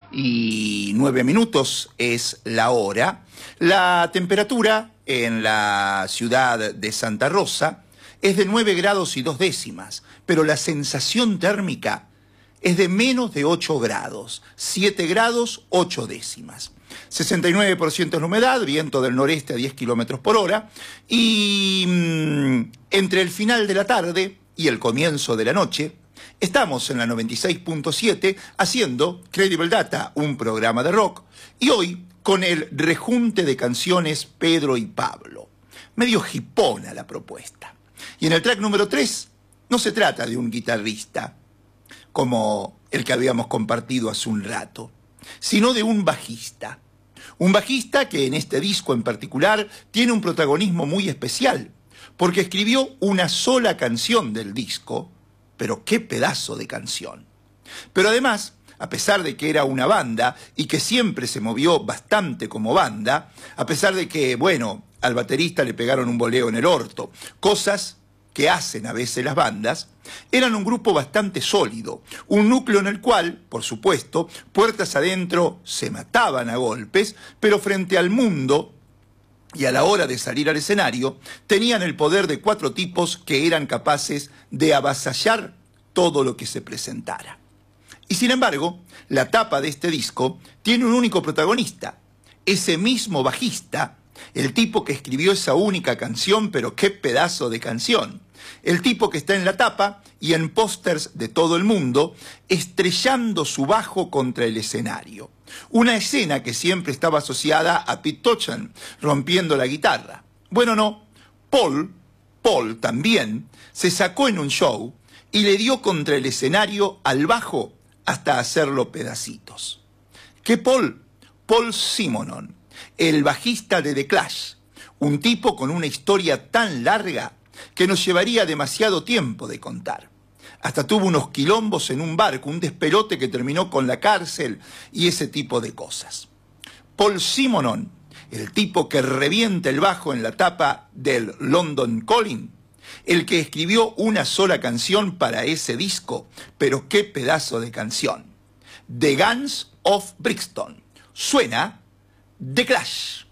9:09 es la hora. La temperatura en la ciudad de Santa Rosa es de 9 grados y 2 décimas, pero la sensación térmica es de menos de 8 grados, 7 grados 8 décimas. 69% es la humedad, viento del noreste a 10 kilómetros por hora, y entre el final de la tarde y el comienzo de la noche, estamos en la 96.7 haciendo Credible Data, un programa de rock, y hoy con el rejunte de canciones Pedro y Pablo. Medio hipona la propuesta. Y en el track número 3 no se trata de un guitarrista, como el que habíamos compartido hace un rato, sino de un bajista. Un bajista que en este disco en particular tiene un protagonismo muy especial, porque escribió una sola canción del disco, pero qué pedazo de canción. Pero además, a pesar de que era una banda y que siempre se movió bastante como banda, a pesar de que, bueno, al baterista le pegaron un boleo en el orto, cosas que hacen a veces las bandas, eran un grupo bastante sólido, un núcleo en el cual, por supuesto, puertas adentro se mataban a golpes, pero frente al mundo y a la hora de salir al escenario, tenían el poder de 4 tipos que eran capaces de avasallar todo lo que se presentara. Y sin embargo, la tapa de este disco tiene un único protagonista, ese mismo bajista, el tipo que escribió esa única canción, pero qué pedazo de canción. El tipo que está en la tapa y en pósters de todo el mundo, estrellando su bajo contra el escenario. Una escena que siempre estaba asociada a Pete Townshend, rompiendo la guitarra. Bueno, no, Paul también, se sacó en un show y le dio contra el escenario al bajo hasta hacerlo pedacitos. ¿Qué Paul? Paul Simonon, el bajista de The Clash, un tipo con una historia tan larga que nos llevaría demasiado tiempo de contar. Hasta tuvo unos quilombos en un barco, un despelote que terminó con la cárcel y ese tipo de cosas. Paul Simonon, el tipo que revienta el bajo en la tapa del London Calling, el que escribió una sola canción para ese disco, pero qué pedazo de canción. The Guns of Brixton. Suena The Clash.